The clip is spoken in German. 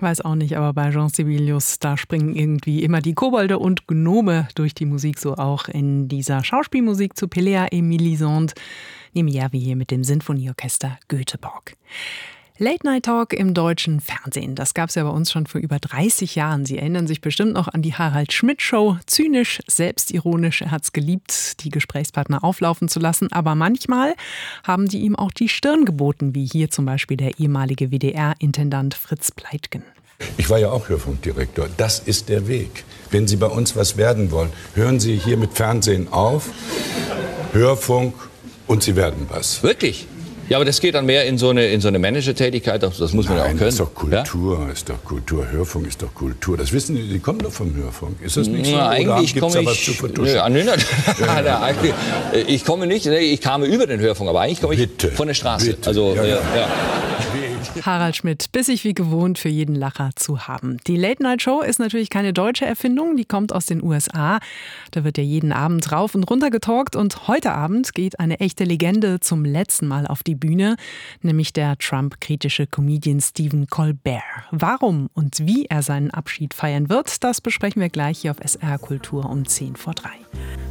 Weiß auch nicht, aber bei Jean Sibelius, da springen irgendwie immer die Kobolde und Gnome durch die Musik, so auch in dieser Schauspielmusik zu Pelléa et Mélisande, wie hier mit dem Sinfonieorchester Göteborg. Late Night Talk im deutschen Fernsehen, das gab es ja bei uns schon vor über 30 Jahren. Sie erinnern sich bestimmt noch an die Harald Schmidt Show. Zynisch, selbstironisch, er hat es geliebt, die Gesprächspartner auflaufen zu lassen. Aber manchmal haben die ihm auch die Stirn geboten, wie hier zum Beispiel der ehemalige WDR-Intendant Fritz Pleitgen. Ich war ja auch Hörfunkdirektor. Das ist der Weg. Wenn Sie bei uns was werden wollen, hören Sie hier mit Fernsehen auf, Hörfunk und Sie werden was. Wirklich? Ja, aber das geht dann mehr in so eine Managertätigkeit, das muss man ja auch können. Das ist doch Kultur, ja? Ist doch Kultur. Hörfunk ist doch Kultur. Das wissen Sie kommen doch vom Hörfunk. Ist das nicht so? Eigentlich gibt's da was zu vertuschen? Ich komme nicht, ich kam über den Hörfunk, aber eigentlich komme ich von der Straße. Bitte. Also, ja. Harald Schmidt, bissig wie gewohnt, für jeden Lacher zu haben. Die Late-Night-Show ist natürlich keine deutsche Erfindung, die kommt aus den USA. Da wird ja jeden Abend rauf und runter getalkt und heute Abend geht eine echte Legende zum letzten Mal auf die Bühne, nämlich der Trump-kritische Comedian Stephen Colbert. Warum und wie er seinen Abschied feiern wird, das besprechen wir gleich hier auf SR Kultur um 10 vor 3.